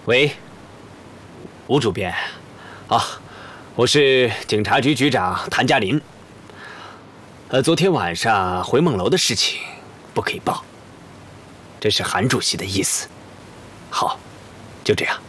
喂，吴主编，啊，我是警察局局长谭家林。昨天晚上回梦楼的事情不可以报，这是韩主席的意思。好，就这样。